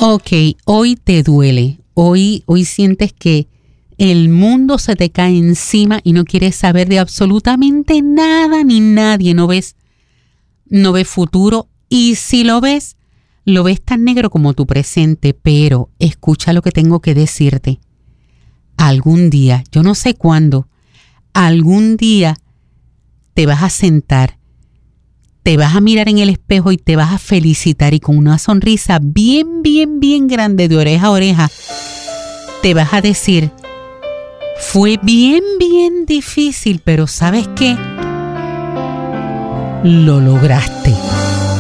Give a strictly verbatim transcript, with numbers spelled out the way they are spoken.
Ok, hoy te duele, hoy, hoy sientes que el mundo se te cae encima y no quieres saber de absolutamente nada ni nadie, no ves, no ves futuro, y si lo ves, lo ves tan negro como tu presente, pero escucha lo que tengo que decirte. Algún día, yo no sé cuándo, algún día te vas a sentar, te vas a mirar en el espejo y te vas a felicitar, y con una sonrisa bien, bien, bien grande de oreja a oreja, te vas a decir, fue bien, bien difícil, pero ¿sabes qué? Lo lograste.